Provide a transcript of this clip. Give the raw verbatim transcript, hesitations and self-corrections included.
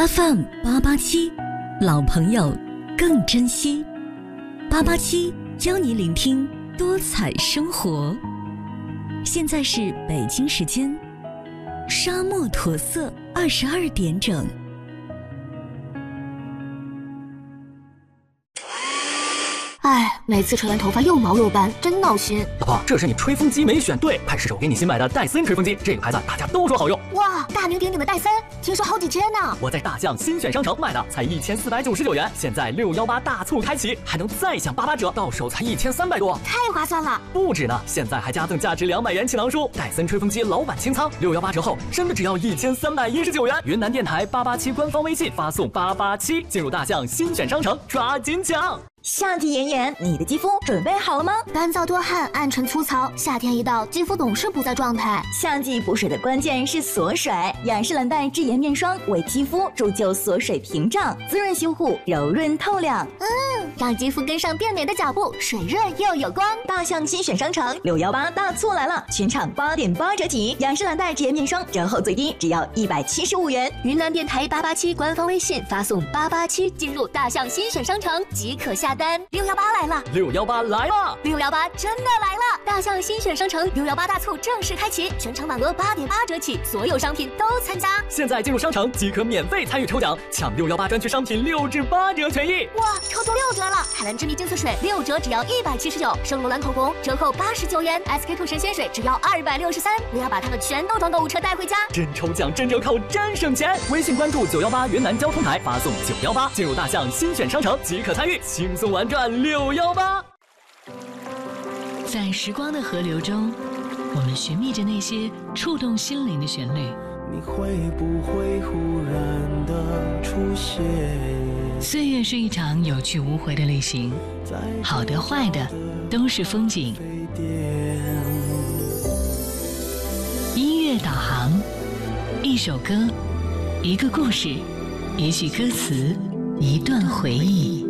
F M 八八七，老朋友更珍惜。八八七教你聆听多彩生活。现在是北京时间沙漠驼色二十二点整。 哎，每次吹完头发又毛又斑，真闹心。 老婆，这是你吹风机没选对，快试试我给你新买的戴森吹风机，这个牌子大家都说好用。 哇，大名鼎鼎的戴森，听说好几千呢。 我在大象新选商城买的，才一千四百九十九元，现在六幺八大促开启，还能再享八八折，到手才一千三百多， 太划算了。 不止呢，现在还加赠价值两百元启囊书，戴森吹风机老板清仓，六幺八折后真的只要一千三百一十九元。云南电台八八七官方微信发送八八七，进入大象新选商城，抓紧抢。 夏季炎炎，你的肌肤准备好了吗？ 干燥多汗，暗沉粗糙，夏天一到，肌肤总是不在状态。 夏季补水的关键是锁水，雅诗兰黛智妍面霜为肌肤铸就锁水屏障，滋润修护，柔润透亮。 嗯，让肌肤跟上变美的脚步，水润又有光。 大象新选商城六幺八大促来了，全场八点八折起，雅诗兰黛智妍面霜折后最低只要一百七十五元。 云南电台八八七官方微信发送八八七进入大象新选商城即可下单。六幺八来了， 六幺八来了， 六幺八真的来了！大象新选商城六幺八大促正式开启，全场满额八点八折起，所有商品都参加。 现在进入商城即可免费参与抽奖，抢六幺八专区商品六至八折权益。 哇，抽中六折了！海蓝之谜净色水六折只要一百七十九，圣罗兰口红折扣八十九元 ，S K two 神仙水只要二百六十三。我要把它们全都装购物车带回家， 真抽奖真折扣真省钱！微信关注九幺八云南交通台，发送九幺八进入大象新选商城即可参与，轻松玩转六幺八。 在时光的河流中，我们寻觅着那些触动心灵的旋律。 你会不会忽然的出现？ 岁月是一场有去无回的旅行，好的坏的都是风景。音乐导航，一首歌，一个故事，一句歌词，一段回忆。